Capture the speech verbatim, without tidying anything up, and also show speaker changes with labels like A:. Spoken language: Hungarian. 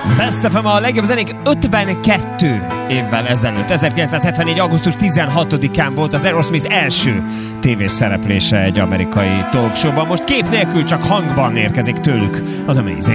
A: Best ef em a legjobb zenék ötvenkettő évvel ezelőtt. ezerkilencszázhetvennégy. augusztus tizenhatodikán volt az Aerosmith első tévés szereplése egy amerikai talkshowban. Most kép nélkül, csak hangban érkezik tőlük az Amazing.